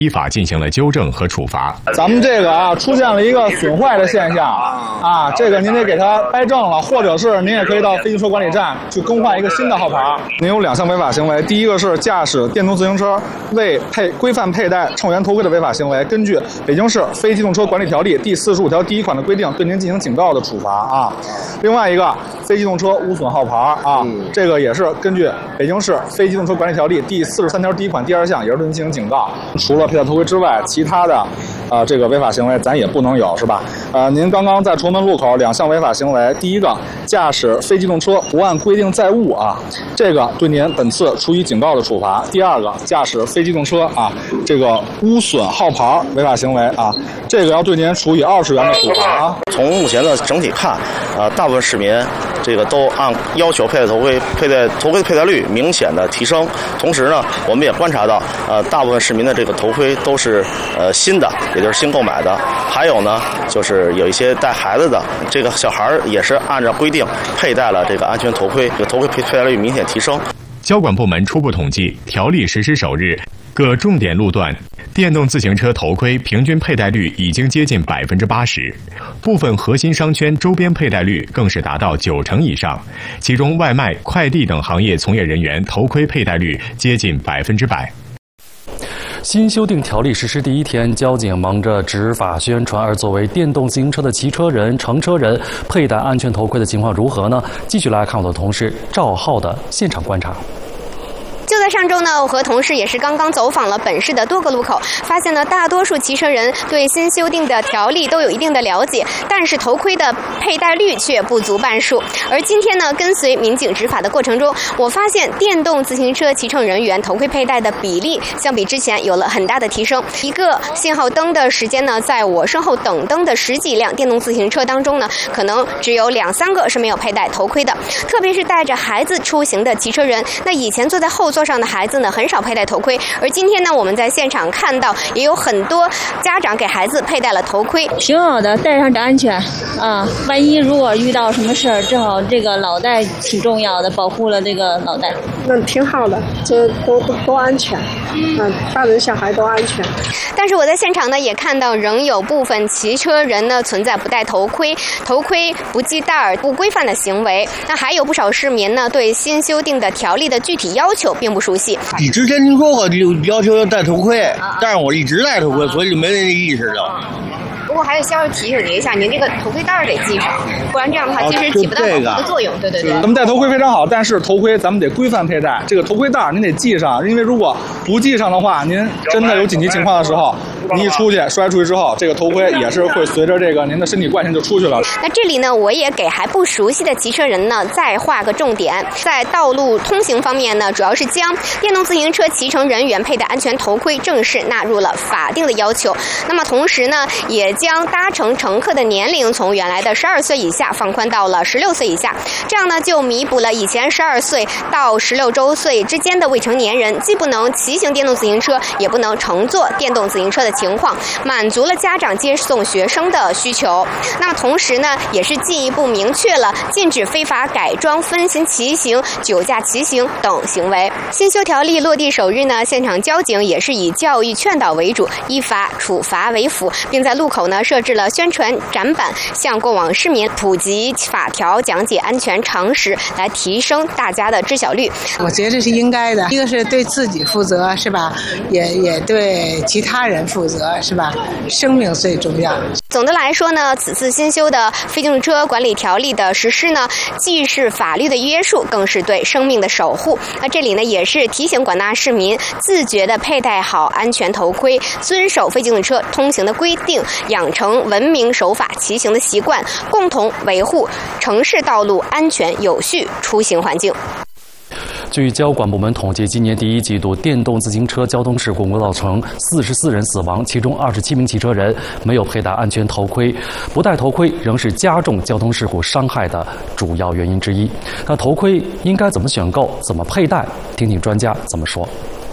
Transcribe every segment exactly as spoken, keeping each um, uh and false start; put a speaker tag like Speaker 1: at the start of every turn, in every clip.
Speaker 1: 依法进行了纠正和处罚。
Speaker 2: 咱们这个啊，出现了一个损坏的现象啊，这个您得给它掰正了，或者是您也可以到非机动车管理站去更换一个新的号牌。您有两项违法行为，第一个是驾驶电动自行车未配规范佩戴乘务员头盔的违法行为，根据《北京市非机动车管理条例》第四十五条第一款的规定，对您进行警告的处罚啊。另外一个，非机动车无损号牌啊，这个也是根据《北京市非机动车管理条例》第四十三条第一款第二项，也是对您进行警告。除了佩戴头盔之外，其他的，呃，这个违法行为咱也不能有，是吧？呃，您刚刚在崇文路口两项违法行为，第一个，驾驶非机动车不按规定载物啊，这个对您本次处以警告的处罚；第二个，驾驶非机动车啊，这个污损号牌违法行为啊，这个要对您处以二十元的处罚啊。
Speaker 3: 从目前的整体看，呃，大部分市民这个都按要求佩戴头盔，佩戴头盔的佩戴率明显的提升。同时呢，我们也观察到，呃，大部分市民的这个头盔都是呃新的，也就是新购买的。还有呢，就是有一些带孩子的这个小孩也是按照规定佩戴了这个安全头盔，这个头盔佩佩戴率明显提升。
Speaker 1: 交管部门初步统计，条例实施首日，各重点路段电动自行车头盔平均佩戴率已经接近百分之八十，部分核心商圈周边佩戴率更是达到九成以上，其中外卖、快递等行业从业人员头盔佩戴率接近百分之百。
Speaker 4: 新修订条例实施第一天，交警忙着执法宣传，而作为电动自行车的骑车人、乘车人，佩戴安全头盔的情况如何呢？继续来看我的同事赵浩的现场观察。
Speaker 5: 就在上周呢，我和同事也是刚刚走访了本市的多个路口，发现呢，大多数骑车人对新修订的条例都有一定的了解，但是头盔的佩戴率却不足半数。而今天呢，跟随民警执法的过程中，我发现电动自行车骑乘人员头盔佩戴的比例相比之前有了很大的提升。一个信号灯的时间呢，在我身后等灯的十几辆电动自行车当中呢，可能只有两三个是没有佩戴头盔的。特别是带着孩子出行的骑车人，那以前坐在后座上的孩子呢，很少佩戴头盔，而今天呢，我们在现场看到也有很多家长给孩子佩戴了头盔，
Speaker 6: 挺好的，戴上安全啊。万一如果遇到什么事儿，正好这个脑袋挺重要的，保护了这个脑袋。
Speaker 7: 那挺好的，这都都都安全，嗯，大人小孩都安全。
Speaker 5: 但是我在现场呢，也看到仍有部分骑车人呢存在不戴头盔、头盔不系带儿、不规范的行为。那还有不少市民呢，对新修订的条例的具体要求并不熟悉。
Speaker 8: 你之前听说过要求要戴头盔，但是我一直戴头盔，所以就没人意识到。
Speaker 5: 不过还是需要提醒您一下，您这个头盔带得系上，不然这样的话其实起不到保护的作用。对对对，
Speaker 2: 咱们戴头盔非常好，但是头盔咱们得规范佩戴，这个头盔带您得系上，因为如果不系上的话，您真的有紧急情况的时候，您一出去摔出去之后，这个头盔也是会随着这个您的身体惯性就出去了。
Speaker 5: 那这里呢，我也给还不熟悉的骑车人呢再画个重点，在道路通行方面呢，主要是将电动自行车骑乘人员佩戴安全头盔正式纳入了法定的要求。那么同时呢，也将搭乘乘客的年龄从原来的十二岁以下放宽到了十六岁以下，这样呢就弥补了以前十二岁到十六周岁之间的未成年人既不能骑行电动自行车，也不能乘坐电动自行车的情况，满足了家长接送学生的需求。那么同时呢，也是进一步明确了禁止非法改装、分行骑行、酒驾骑行等行为。新修条例落地首日呢，现场交警也是以教育劝导为主，依法处罚为辅，并在路口呢设置了宣传展板，向过往市民普及法条、讲解安全常识，来提升大家的知晓率。
Speaker 9: 我觉得这是应该的，一个是对自己负责，是吧？也也对其他人负责，是吧？生命最重要。
Speaker 5: 总的来说呢，此次新修的非机动车管理条例的实施呢，既是法律的约束，更是对生命的守护。那这里呢，也是提醒广大市民自觉地佩戴好安全头盔，遵守非机动车通行的规定，养成文明守法骑行的习惯，共同维护城市道路安全有序出行环境。
Speaker 4: 据交管部门统计，今年第一季度电动自行车交通事故共造成四十四人死亡，其中二十七名骑车人没有佩戴安全头盔，不戴头盔仍是加重交通事故伤害的主要原因之一。那头盔应该怎么选购、怎么佩戴？听听专家怎么说。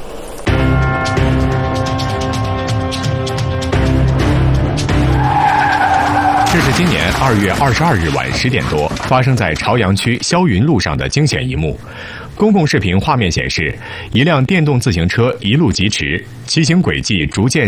Speaker 1: 这是今年二月二十二日晚十点多发生在朝阳区霄云路上的惊险一幕。 公共视频画面显示，一辆电动自行车一路疾驰，骑行轨迹逐渐